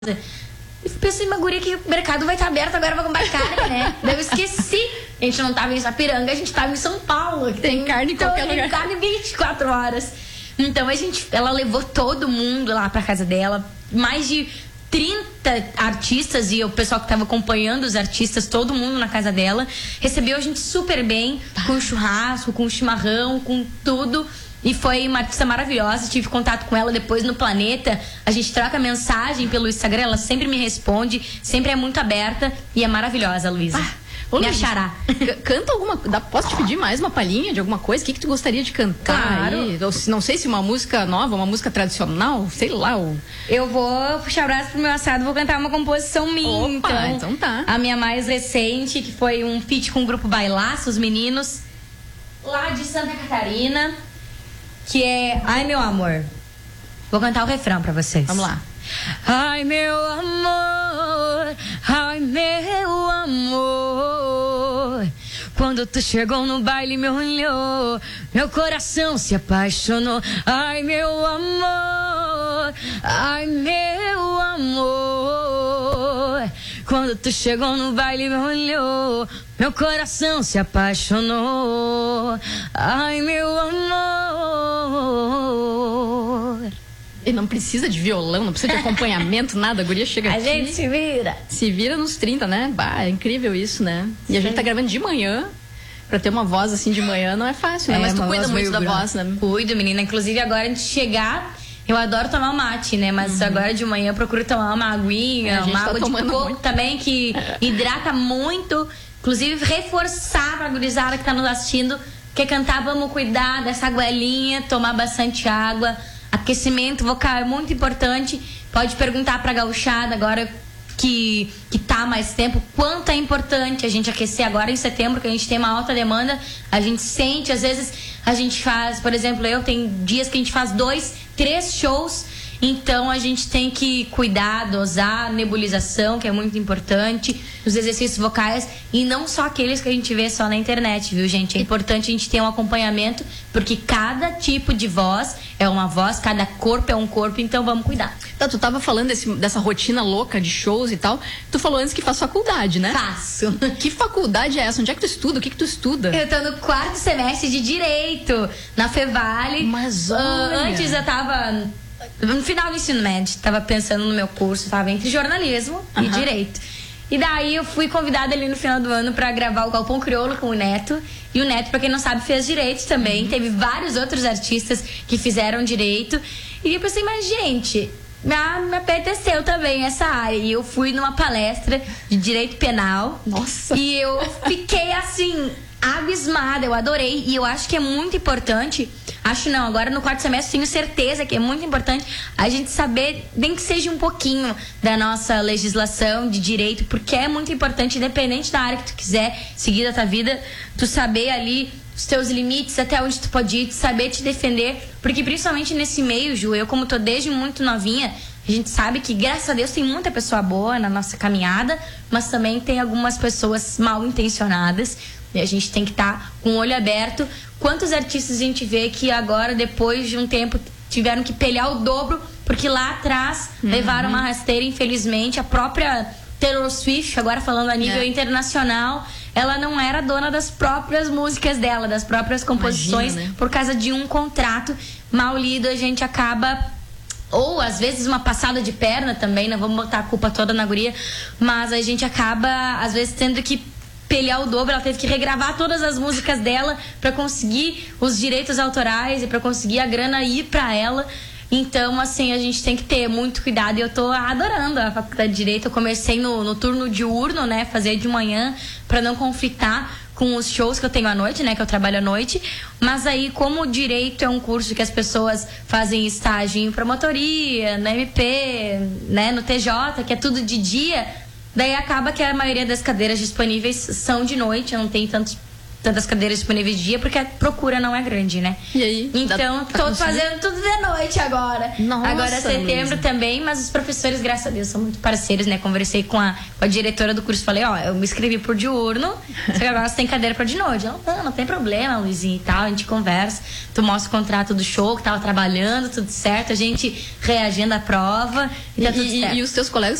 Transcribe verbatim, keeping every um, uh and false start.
Eu pensei, uma guria que o mercado vai estar aberto, agora vai comprar carne, né? Daí eu esqueci. A gente não tava em Sapiranga, a gente tava em São Paulo. Que tem carne em então, qualquer tem lugar. carne vinte e quatro horas. Então a gente, ela levou todo mundo lá pra casa dela. Mais de trinta artistas e o pessoal que tava acompanhando os artistas, todo mundo na casa dela. Recebeu a gente super bem, com churrasco, com chimarrão, com tudo. E foi uma artista maravilhosa, tive contato com ela depois no Planeta. A gente troca mensagem pelo Instagram, ela sempre me responde, sempre é muito aberta e é maravilhosa, Luísa. Ah, ô, me Luísa, achará. Canta alguma... Dá, posso te pedir mais uma palhinha de alguma coisa? O que, que tu gostaria de cantar? Claro. Aí? Ou, se- não sei se uma música nova, uma música tradicional, sei lá. Ou... Eu vou puxar o braço pro meu assado, vou cantar uma composição minha. Opa, então, então tá. A minha mais recente, que foi um feat com o grupo Bailaço, os meninos, lá de Santa Catarina, que é Ai Meu Amor. Vou cantar o refrão pra vocês. Vamos lá. Ai meu amor, ai meu amor, quando tu chegou no baile me olhou, meu coração se apaixonou. Ai meu amor, ai meu amor, quando tu chegou no baile me olhou, meu coração se apaixonou. Ai meu amor. E não precisa de violão, não precisa de acompanhamento, nada. A guria chega A aqui, gente se vira. se vira nos trinta, né? Bah, é incrível isso, né? E a gente tá gravando de manhã. Pra ter uma voz assim de manhã não é fácil, né? É, Mas tu uma cuida voz muito meio da grossa. voz, né? Cuido, menina. Inclusive, agora antes de chegar, eu adoro tomar mate, né? Mas agora de manhã eu procuro tomar uma aguinha, É, a gente uma tá água de tomando coco muito. também, que hidrata muito. Inclusive, reforçar pra gurizada que tá nos assistindo, quer cantar, vamos cuidar dessa goelinha, tomar bastante água. Aquecimento vocal é muito importante. Pode perguntar pra gauchada agora que, que tá mais tempo, quanto é importante a gente aquecer agora em setembro, que a gente tem uma alta demanda, a gente sente, às vezes a gente faz, por exemplo, eu tem dias que a gente faz dois, três shows, então a gente tem que cuidar, dosar, nebulização, que é muito importante, os exercícios vocais, e não só aqueles que a gente vê só na internet, viu, gente? É importante a gente ter um acompanhamento, porque cada tipo de voz é uma voz, cada corpo é um corpo, então vamos cuidar. Tá, tu tava falando desse, dessa rotina louca de shows e tal. Tu falou antes que faz faculdade, né? Faço. Que faculdade é essa? Onde é que tu estuda? O que que tu estuda? Eu tô no quarto semestre de Direito, na Fevale. Mas Ah, olha. antes eu tava no final do ensino médio, tava pensando no meu curso, tava entre jornalismo e Aham. Direito. E daí eu fui convidada ali no final do ano pra gravar o Galpão Crioulo com o Neto. E o Neto, pra quem não sabe, fez Direito também. Teve vários outros artistas que fizeram Direito. E eu pensei, mas gente, me, me apeteceu também essa área. E eu fui numa palestra de Direito Penal. Nossa. E eu fiquei assim, abismada, eu adorei. E eu acho que é muito importante, acho não, agora no quarto semestre tenho certeza que é muito importante a gente saber, nem que seja um pouquinho da nossa legislação de direito, porque é muito importante, independente da área que tu quiser seguir da tua vida, tu saber ali os teus limites, até onde tu pode ir, tu saber te defender, porque principalmente nesse meio, Ju, eu como tô desde muito novinha, a gente sabe que, graças a Deus, tem muita pessoa boa na nossa caminhada, mas também tem algumas pessoas mal intencionadas. E a gente tem que estar com o olho aberto. Quantos artistas a gente vê que agora, depois de um tempo, tiveram que pelear o dobro, porque lá atrás levaram uma rasteira, infelizmente. A própria Taylor Swift, agora falando a nível É. internacional, ela não era dona das próprias músicas dela, das próprias composições, Imagina, né? por causa de um contrato mal lido. A gente acaba... Ou, às vezes, uma passada de perna também, não vamos botar a culpa toda na guria, mas a gente acaba, às vezes, tendo que pelear o dobro. Ela teve que regravar todas as músicas dela pra conseguir os direitos autorais e pra conseguir a grana ir pra ela. Então, assim, a gente tem que ter muito cuidado. E eu tô adorando a faculdade de Direito. Eu comecei no, no turno diurno, né, fazer de manhã pra não conflitar com os shows que eu tenho à noite, né, que eu trabalho à noite. Mas aí, como o Direito é um curso que as pessoas fazem estágio em promotoria, na M P, né, no T J, que é tudo de dia, daí acaba que a maioria das cadeiras disponíveis são de noite. Eu não tenho tantos tantas cadeiras disponíveis de dia, porque a procura não é grande, né? E aí? Então, Dá- tô tá fazendo tudo de noite agora. Nossa, agora é setembro Luísa. também, mas os professores, graças a Deus, são muito parceiros, né? Conversei com a, com a diretora do curso, falei, ó, eu me inscrevi por diurno, só que agora você tem cadeira pra de noite. Ela, não, não tem problema, Luizinha, e tal, a gente conversa, tu mostra o contrato do show, que tava trabalhando, tudo certo, a gente reagindo à prova, e, E, tá tudo e- certo. e os teus colegas